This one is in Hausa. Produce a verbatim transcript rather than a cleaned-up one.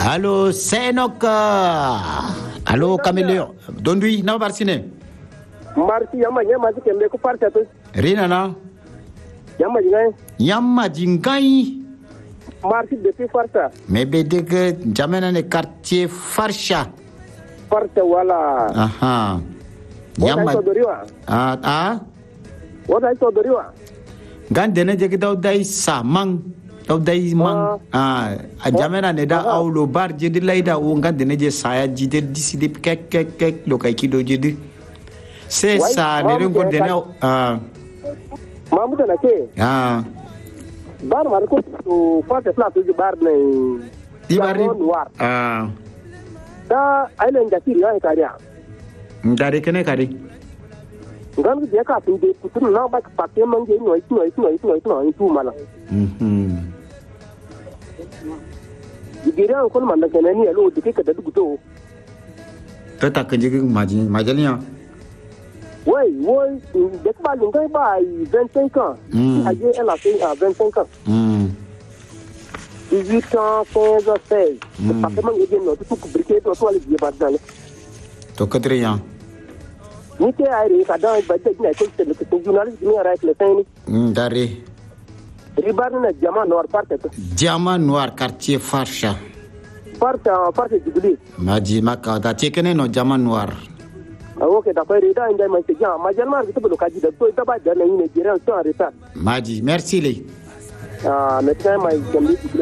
Allô, Senok. Allô, Caméléon. Dondui, na barsine. Marci yamma yamma ke me ku farta to. Rina na. Yamma jingai. Yamma jingai. Marci depuis farta. Mais bedege jamena ne quartier Farsha. Farta wala. Aha. Yamma. Ah ah. Wada ito doriwa. Gandene je daw dai samang. Daw dai mang. Ah, a jamena ne da aulo bar je di laida o gandene je saya jide diside kek kek kek lo kai kido jide. C'est ça, ne ringo de ne ah. Mamu da nake. Ah. Bar mar ko to farta fla to bar ne. Ibari. Ah. Da ailen da tiri ya kariya. Ndare kene kari. Ngan dia ka tin de putun na ba ka te man je no itu no itu no itu no itu no itu mala. Mhm. Digiri an kon man da kene ni alo dike ka da duguto. To ta kan je maji majaliya. Oui, oui, de ba lung kai ba vingt-cinq ans. Aje elle a fait à vingt-cinq ans. Mhm. dix-huit ans, quinze ans, seize. Parce que man je no tout ku briquet to to ali je ba dan. To kadriya. Ni ke ai ka dan ba de ni ko te ko journaliste ni ara le tani. Ndare. Ribar na jama noir parte. Jama noir quartier Farsha. Parte parte Djibouti. Maji maka da chekene no jama noir. Ah ok d'accord, ida inda man te jama majalma bi to lo kaji da to da ba da na ni Nigeria to en retard. Maji, merci les. Ah, maintenant mai jambi